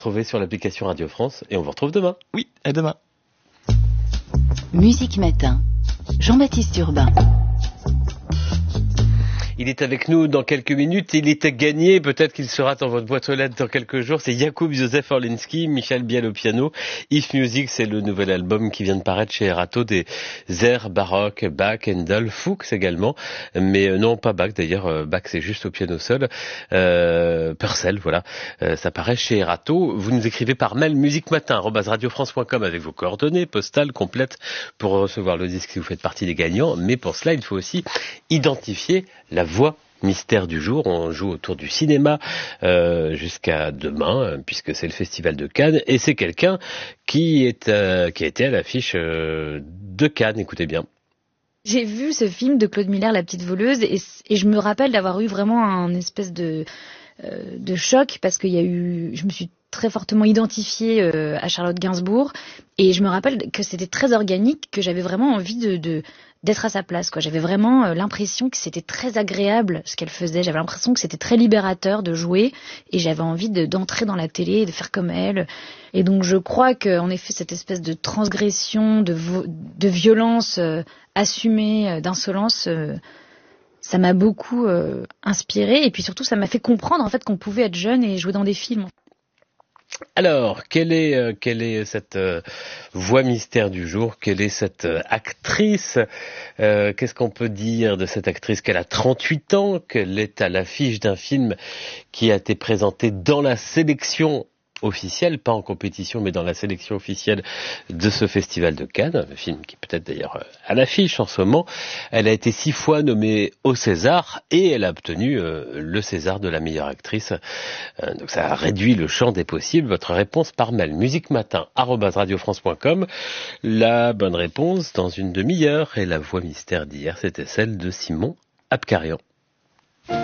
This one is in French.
Retrouvez sur l'application Radio France et on vous retrouve demain. Oui, à demain. Musique Matin, Jean-Baptiste Urbain. Il est avec nous dans quelques minutes. Il était gagné, peut-être qu'il sera dans votre boîte aux lettres dans quelques jours. C'est Jakub Józef Orlinski, Michel Biel au piano. If Music, c'est le nouvel album qui vient de paraître chez Erato, des airs baroques, Bach, Handel, Fuchs également. Mais non, pas Bach d'ailleurs. Bach, c'est juste au piano seul. Purcell, voilà. Ça paraît chez Erato. Vous nous écrivez par mail musicmatin@radiofrance.com avec vos coordonnées postales complètes pour recevoir le disque si vous faites partie des gagnants. Mais pour cela, il faut aussi identifier la voix mystère du jour. On joue autour du cinéma jusqu'à demain, puisque c'est le Festival de Cannes, et c'est quelqu'un qui a été à l'affiche de Cannes. Écoutez bien. J'ai vu ce film de Claude Miller, La Petite Voleuse, et je me rappelle d'avoir eu vraiment un espèce de choc, parce qu'il y a eu, je me suis très fortement identifiée à Charlotte Gainsbourg, et je me rappelle que c'était très organique, que j'avais vraiment envie d'être à sa place, quoi. J'avais vraiment l'impression que c'était très agréable ce qu'elle faisait. J'avais l'impression que c'était très libérateur de jouer, et j'avais envie d'entrer dans la télé, de faire comme elle. Et donc je crois qu'en effet cette espèce de transgression, de violence assumée, d'insolence, ça m'a beaucoup inspirée, et puis surtout ça m'a fait comprendre en fait qu'on pouvait être jeune et jouer dans des films. Alors, quelle est cette voix mystère du jour? Quelle est cette actrice? Qu'est-ce qu'on peut dire de cette actrice? Qu'elle a 38 ans, qu'elle est à l'affiche d'un film qui a été présenté dans la sélection officielle, pas en compétition, mais dans la sélection officielle de ce Festival de Cannes, un film qui est peut-être d'ailleurs à l'affiche en ce moment. Elle a été 6 fois nommée au César et elle a obtenu le César de la meilleure actrice. Donc ça a réduit le champ des possibles. Votre réponse par mail, musicmatin@radiofrance.com. La bonne réponse dans une demi-heure, et la voix mystère d'hier, c'était celle de Simon Abkarian.